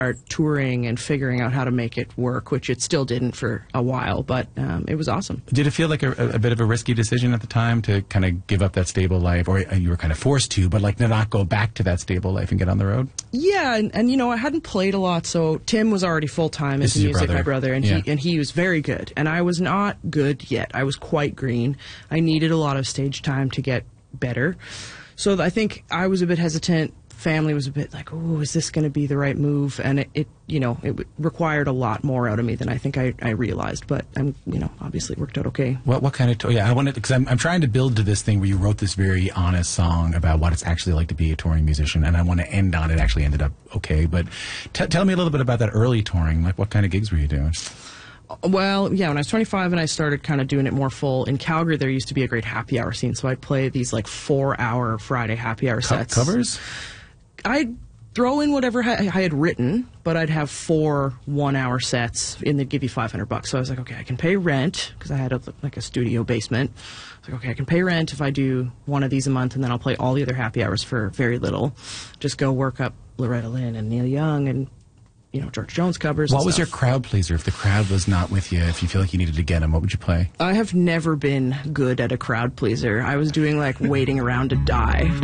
start touring and figuring out how to make it work, which it still didn't for a while, but it was awesome. Did it feel like a bit of a risky decision at the time to kind of give up that stable life, or you were kind of forced to, but like to not go back to that stable life and get on the road? Yeah, and you know, I hadn't played a lot, so Tim was already full-time into music, my brother, and he was very good, and I was not good yet. I was quite green. I needed a lot of stage time to get better, so I think I was a bit hesitant. Family was a bit like, oh, is this going to be the right move? And it required a lot more out of me than I think I realized. But obviously it worked out okay. What kind of I wanted, because I'm trying to build to this thing where you wrote this very honest song about what it's actually like to be a touring musician, and I want to end on it. Actually ended up okay, but tell me a little bit about that early touring. Like, what kind of gigs were you doing? Well, yeah, when I was 25 and I started kind of doing it more full, in Calgary there used to be a great happy hour scene, so I'd play these like 4-hour Friday happy hour sets. Covers? I'd throw in whatever I had written, but I'd have 4 one-hour sets, and they'd give you $500. So I was like, okay, I can pay rent, because I had a studio basement. I was like, okay, I can pay rent if I do one of these a month, and then I'll play all the other happy hours for very little. Just go work up Loretta Lynn and Neil Young and George Jones covers. What was your crowd pleaser? If the crowd was not with you, if you feel like you needed to get them, what would you play? I have never been good at a crowd pleaser. I was doing like Waiting Around to Die.